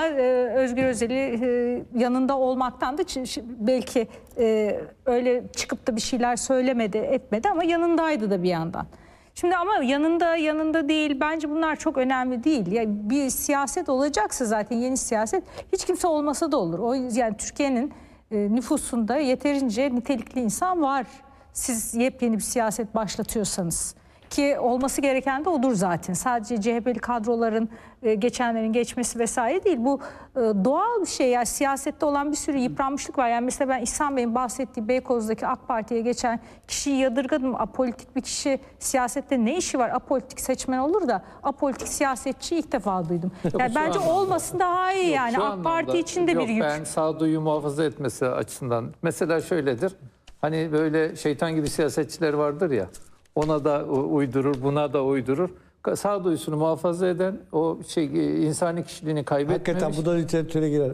ama Özgür Özel'i yanında olmaktan da belki öyle çıkıp da bir şeyler söylemedi, etmedi ama yanındaydı da bir yandan. Şimdi ama yanında değil, bence bunlar çok önemli değil. Yani bir siyaset olacaksa zaten yeni siyaset hiç kimse olmasa da olur. O yani Türkiye'nin nüfusunda yeterince nitelikli insan var. Siz yepyeni bir siyaset başlatıyorsanız. Ki olması gereken de odur zaten. Sadece CHP'li kadroların geçenlerin geçmesi vesaire değil. Bu doğal bir şey. Yani siyasette olan bir sürü yıpranmışlık var. Yani mesela ben İhsan Bey'in bahsettiği Beykoz'daki AK Parti'ye geçen kişiyi yadırgadım. Apolitik bir kişi siyasette ne işi var? Apolitik seçmen olur da apolitik siyasetçi ilk defa duydum. Yani bence olmasın daha iyi yani. AK Parti için de bir yük. Ben sağduyu muhafaza etmesi açısından. Mesela şöyledir. Hani böyle şeytan gibi siyasetçiler vardır ya. Ona da uydurur, buna da uydurur. Sağduyusunu muhafaza eden, o insani kişiliğini kaybetmemiş. Hakikaten bu da literatüre girer.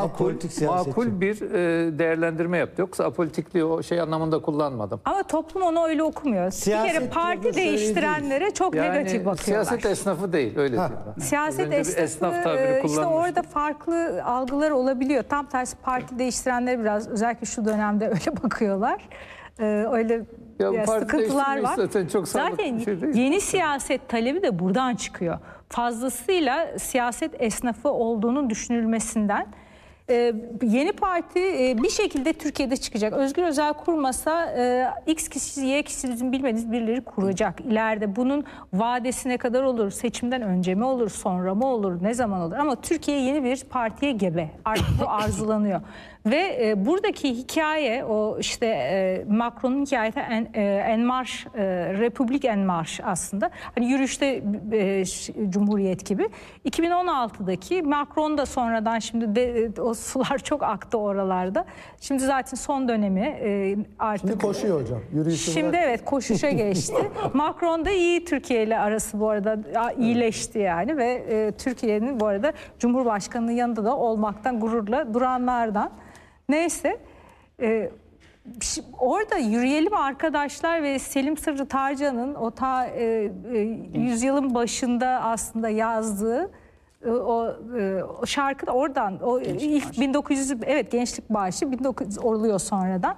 Makul bir değerlendirme yaptı. Yoksa apolitikliği o şey anlamında kullanmadım. Ama toplum onu öyle okumuyor. Bir kere parti değiştirenlere çok negatif bakıyorlar. Siyaset esnafı değil, öyle diyeyim. Siyaset esnafı işte orada farklı algılar olabiliyor. Tam tersi parti değiştirenlere biraz özellikle şu dönemde öyle bakıyorlar. Öyle sıkıntılar var. Zaten yeni siyaset talebi de buradan çıkıyor. Fazlasıyla siyaset esnafı olduğunun düşünülmesinden. Yeni parti bir şekilde Türkiye'de çıkacak. Özgür Özel kurmasa X kişisi, Y kişisi bizim bilmediğimiz birileri kuracak. İleride bunun vadesi ne kadar olur? Seçimden önce mi olur? Sonra mı olur? Ne zaman olur? Ama Türkiye yeni bir partiye gebe. Artık bu arzulanıyor. Ve buradaki hikaye o işte Macron'un hikayeti En Marche, Republik En Marche aslında. Hani yürüyüşte Cumhuriyet gibi. 2016'daki Macron da sonradan şimdi o sular çok aktı oralarda. Şimdi zaten son dönemi artık. Şimdi koşuyor hocam. Yürüyüşü şimdi bırak. Evet koşuşa geçti. Macron da iyi Türkiye ile arası bu arada iyileşti yani ve Türkiye'nin bu arada Cumhurbaşkanı'nın yanında da olmaktan gururla duranlardan. Neyse orada yürüyelim arkadaşlar ve Selim Sırrı Tarcan'ın o yüzyılın başında aslında yazdığı o şarkı da oradan o ilk 1900 evet Gençlik Marşı 1900 oluyor sonradan.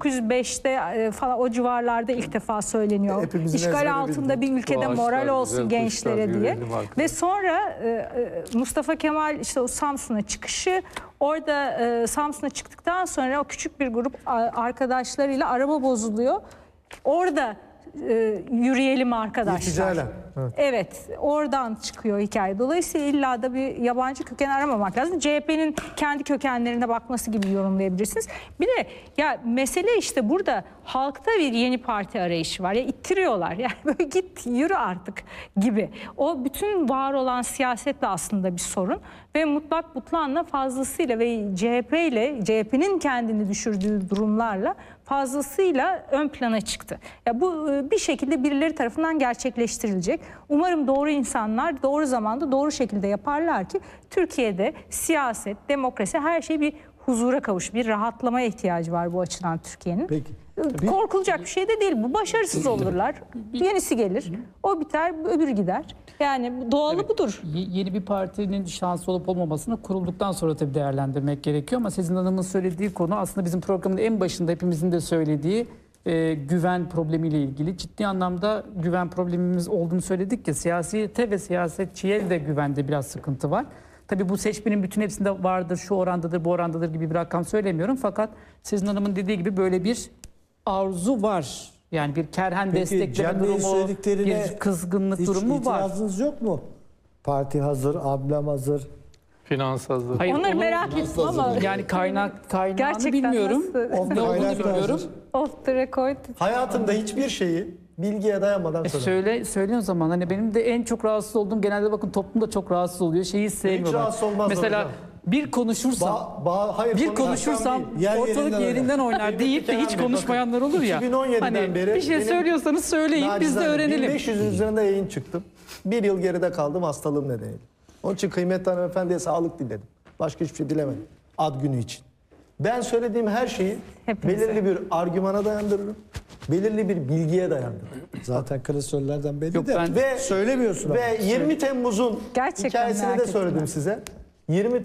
1905'te falan o civarlarda ilk defa söyleniyor. Hepimizin İşgal altında bir ülkede moral olsun gençlere diye. Ve sonra Mustafa Kemal işte o Samsun'a çıkışı, orada Samsun'a çıktıktan sonra o küçük bir grup arkadaşlarıyla araba bozuluyor. Orada yürüyelim arkadaşlar. Evet, oradan çıkıyor hikaye. Dolayısıyla illa da bir yabancı köken aramamak lazım. CHP'nin kendi kökenlerine bakması gibi yorumlayabilirsiniz. Bir de ya mesele işte burada halkta bir yeni parti arayışı var. Ya ittiriyorlar. Yani böyle git yürü artık gibi. O bütün var olan siyasetle aslında bir sorun ve mutlak butlanla fazlasıyla ve CHP'nin kendini düşürdüğü durumlarla fazlasıyla ön plana çıktı. Ya bu bir şekilde birileri tarafından gerçekleştirilecek. Umarım doğru insanlar doğru zamanda doğru şekilde yaparlar ki Türkiye'de siyaset, demokrasi her şey bir huzura kavuşur. Bir rahatlamaya ihtiyacı var bu açıdan Türkiye'nin. Peki. Korkulacak bir şey de değil bu. Başarısız olurlar. Yenisi gelir. O biter, öbürü gider. Yani doğalı budur. Yeni bir partinin şansı olup olmamasını kurulduktan sonra tabii değerlendirmek gerekiyor. Ama Sezin Hanım'ın söylediği konu aslında bizim programın en başında hepimizin de söylediği güven problemiyle ilgili. Ciddi anlamda güven problemimiz olduğunu söyledik ya, siyasete ve siyasetçiye de güvende biraz sıkıntı var. Tabii bu seçmenin bütün hepsinde vardır, şu orandadır, bu orandadır gibi bir rakam söylemiyorum. Fakat Sezin Hanım'ın dediği gibi böyle bir arzu var. Yani bir kerhen destekleme durumu, bir kızgınlık durumu var. İtirazınız yok mu? Parti hazır, ablem hazır. Finans hazır. Hayır, onları merak ettim ama yani kaynağını gerçekten bilmiyorum. nasıl? Ne olduğunu bilmiyorum. Off the record. Hayatımda hiçbir şeyi bilgiye dayanmadan Söyle o zaman. Hani benim de en çok rahatsız olduğum, genelde bakın toplum da çok rahatsız oluyor. Şeyi sevmiyorlar. rahatsız olmaz Mesela hocam. bir konuşursam ortalık yerinden oynar deyip de hiç konuşmayanlar olur ya. 2017'den hani beri bir şey söylüyorsanız söyleyin, biz de öğrenelim. 1500'ün üzerinde yayın çıktım. Bir yıl geride kaldım hastalığım nedeniyle. Onun için kıymetli hanımefendiye sağlık diledim. Başka hiçbir şey dilemedim. Ad günü için. Ben söylediğim her şeyi belirli bir argümana dayandırırım. Belirli bir bilgiye dayandırırım. Zaten klasörlerden belli Yok, de ben Ve söylemiyorsun Ve 20 Temmuz'un Gerçekten hikayesini merak de ettim söyledim ben. size. 20